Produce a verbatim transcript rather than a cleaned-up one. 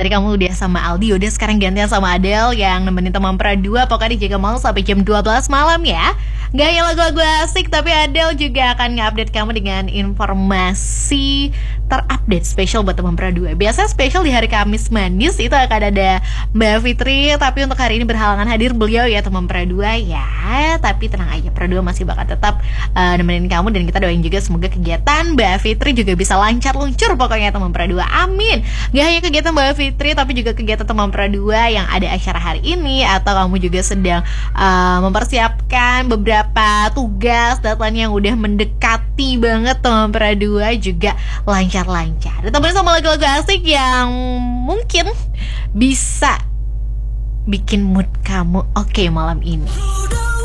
Tadi kamu udah sama Aldi, udah sekarang gantian sama Adele yang nemenin teman pra dua. Pokoknya dijaga mau sampai jam dua belas malam ya. Gak hanya lagu-lagu asik, tapi Adele juga akan nge-update kamu dengan informasi terupdate spesial buat teman pra dua. Biasanya spesial di hari Kamis manis itu akan ada Mbak Fitri, tapi untuk hari ini berhalangan hadir beliau ya teman pra dua ya. Tapi tenang aja, pra dua masih bakal tetap uh, nemenin kamu, dan kita doain juga semoga kegiatan Mbak Fitri juga bisa lancar luncur pokoknya teman pra dua. Amin. Gak hanya kegiatan Mbak Fitri, tapi juga kegiatan teman pra dua yang ada acara hari ini, atau kamu juga sedang uh, mempersiapkan beberapa tugas deadline yang udah mendekati banget teman pra dua juga lancar-lancar. Ditemenin sama lagu-lagu asik yang mungkin bisa bikin mood kamu oke okay malam ini.